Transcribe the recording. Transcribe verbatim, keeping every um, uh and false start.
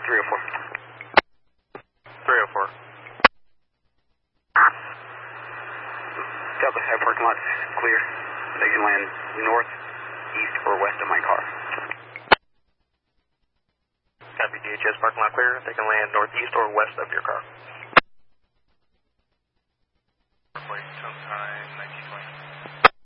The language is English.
three oh four. three oh four. Delta High parking lot clear. They can land north, east, or west of my car. Copy, D H S parking lot clear. They can land northeast or west of your car. Sometime nineteen